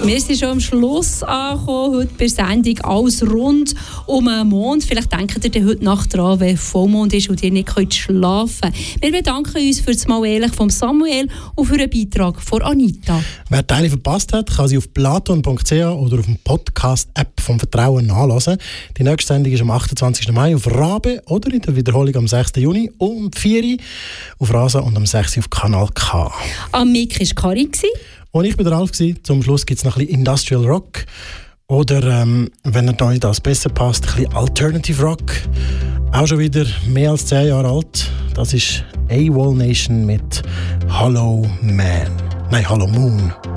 Wir sind schon am Schluss angekommen, heute bei der Sendung «Alles rund um den Mond». Vielleicht denkt ihr heute Nacht dran, wenn Vollmond ist und ihr nicht schlafen könnt. Wir bedanken uns für das Mal ehrlich von Samuel und für den Beitrag von Anita. Wer Teile verpasst hat, kann sie auf platon.ch oder auf dem Podcast-App vom Vertrauen nachlesen. Die nächste Sendung ist am 28. Mai auf Rabe oder in der Wiederholung am 6. Juni um 4 Uhr auf Rasa und am 6. Uhr auf Kanal K. Am Mic war Karin. Und ich war der Ralf. Zum Schluss gibt es noch ein bisschen Industrial Rock. Oder, wenn euch das besser passt, ein bisschen Alternative Rock. Auch schon wieder mehr als 10 Jahre alt. Das ist AWOL Nation mit Hollow Man. Nein, Hollow Moon.